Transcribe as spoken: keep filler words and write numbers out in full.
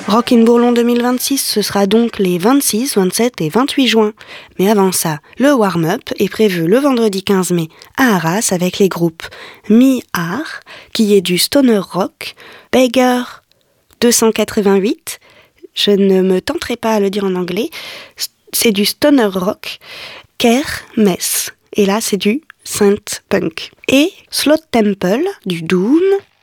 Rock in Bourlon deux mille vingt-six, ce sera donc les vingt-six, vingt-sept et vingt-huit juin. Mais avant ça, le warm-up est prévu le vendredi quinze mai à Arras avec les groupes Mi-Art, qui est du stoner rock, Beggar deux cent quatre-vingt-huit, je ne me tenterai pas à le dire en anglais, c'est du stoner rock, Care Mess, et là c'est du synth punk. Et Slot Temple, du doom,